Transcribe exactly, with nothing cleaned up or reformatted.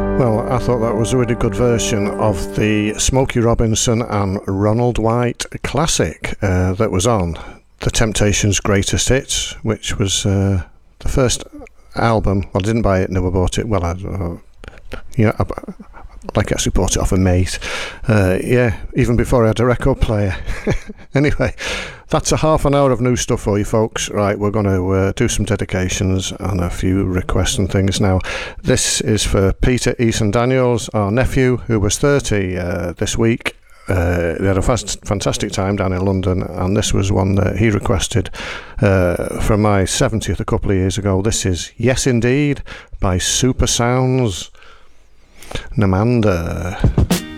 Well, I thought that was a really good version of the Smokey Robinson and Ronald White classic uh, that was on The Temptations' Greatest Hits, which was uh, the first album. Well, I didn't buy it, never bought it. Well, I, uh, you know, I, like I actually bought it off a mate. Uh, yeah, even before I had a record player. Anyway, that's a half an hour of new stuff for you folks. Right, we're going to uh, do some dedications and a few requests and things now. This is for Peter Eason Daniels, our nephew, who was thirty uh, this week. Uh, they had a fast, fantastic time down in London, and this was one that he requested uh, from my seventieth a couple of years ago. This is Yes Indeed by Super Sounds. Namanda.